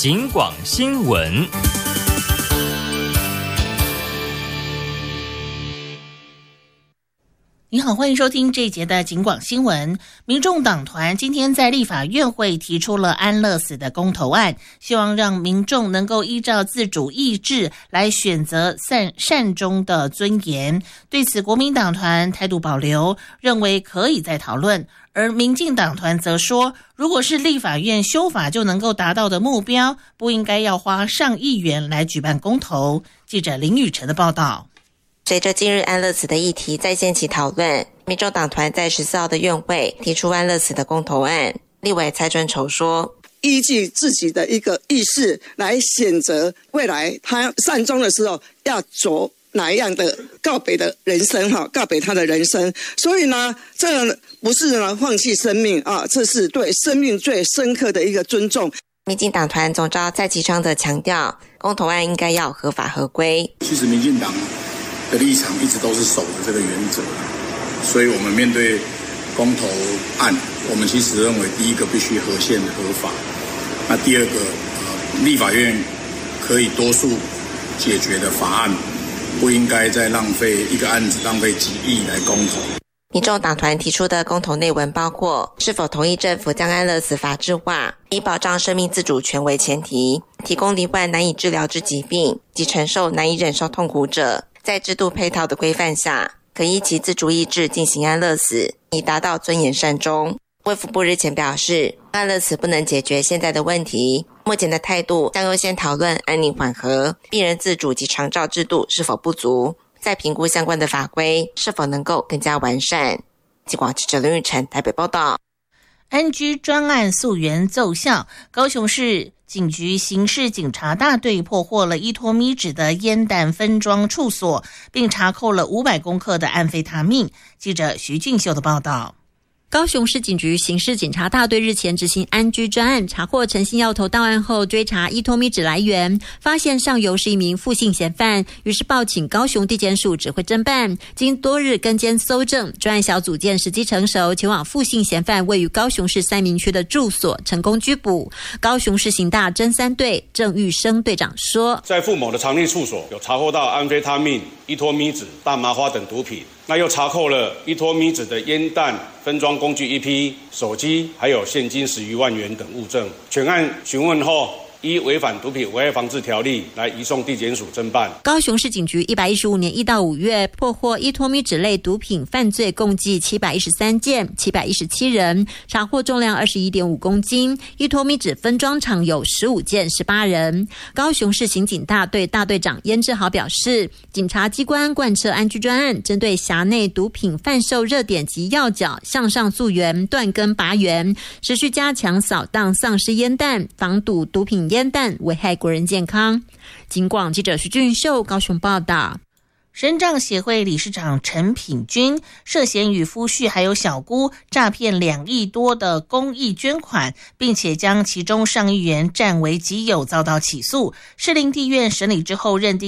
警广新闻。 你好，欢迎收听这一节的警广新闻。民众党团今天在立法院会提出了安乐死的公投案，希望让民众能够依照自主意志来选择善终的尊严。对此，国民党团态度保留，认为可以再讨论。而民进党团则说，如果是立法院修法就能够达到的目标，不应该要花上亿元来举办公投。记者林宇晨的报道。 随着近日安乐死的议题再掀起讨论，民众党团在14号的院会提出安乐死的公投案。立委蔡春筹说， 依据自己的一个意识来选择未来他善终的时候要走哪一样的告别的人生，告别他的人生。所以呢，这不是呢放弃生命啊，这是对生命最深刻的一个尊重。 民进党团总召蔡其昌的强调，公投案应该要合法合规。 其实民进党的立场一直都是守着这个原则，所以我们面对公投案，我们其实认为第一个必须合宪合法，那第二个立法院可以多数解决的法案，不应该再浪费一个案子浪费几亿来公投。 民众党团提出的公投内文包括是否同意政府将安乐死法制化，以保障生命自主权为前提，提供罹患难以治疗之疾病及承受难以忍受痛苦者，在制度配套的规范下，可依其自主意志进行安乐死，以达到尊严善终。卫福部日前表示，安乐死不能解决现在的问题，目前的态度将优先讨论安宁缓和、病人自主及长照制度是否不足，再评估相关的法规是否能够更加完善。警广记者林玉成台北报道。 安居专案溯源奏效，高雄市警局刑事警察大队破获了依托咪纸的烟弹分装处所，并查扣了500公克的安非他命。记者徐俊秀的报道。 高雄市警局刑事警察大队日前执行安居专案，查获诚信要头到案后，追查依托咪纸来源，发现上游是一名负性嫌犯，于是报请高雄地检署指挥侦办。经多日跟监搜证，专案小组见时机成熟，前往负性嫌犯位于高雄市三民区的住所，成功拘捕。高雄市刑大侦3队郑玉生队长说， 在傅某的藏匿处所有查获到安非他命、依托咪纸、大麻花等毒品，那又查扣了依托咪纸的烟弹分装工具1批、手机，还有现金10余万元等物证。全案询问后，依违反毒品危害防治条例来移送地检署侦办。 高雄市警局115年1到5月破获依托咪纸类毒品犯罪共计713件，717人，查获重量21.5公斤，依托咪纸分装厂有15件，18人。高雄市刑警大队大队长燕志豪表示，警察机关贯彻安居专案，针对辖内毒品贩售热点及要角向上溯源，断根拔源，持续加强扫荡丧尸烟弹，防堵毒品烟弹危害国人健康。警广记者徐俊秀高雄报道。 身障协会理事长陈品君涉嫌与夫婿还有小姑诈骗2亿多的公益捐款，并且将其中上亿元占为己有，遭到起诉。士林地院审理之后认定